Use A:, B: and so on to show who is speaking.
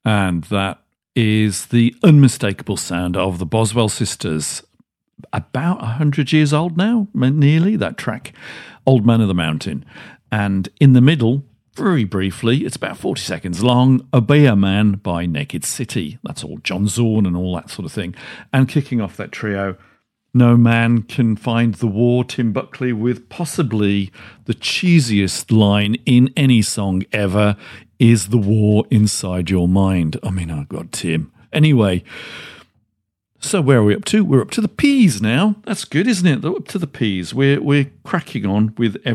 A: And that is the unmistakable sound of the Boswell Sisters. About 100 years old now, nearly, that track, Old Man of the Mountain. And in the middle, very briefly, it's about 40 seconds long, Obey a Man by Naked City. That's all John Zorn and all that sort of thing. And kicking off that trio, No Man Can Find the War, Tim Buckley, with possibly the cheesiest line in any song ever, Is the War Inside Your Mind? I mean, oh God, Tim. Anyway, so where are we up to? We're up to the Peas now. That's good, isn't it? We're up to the Peas. We're cracking on with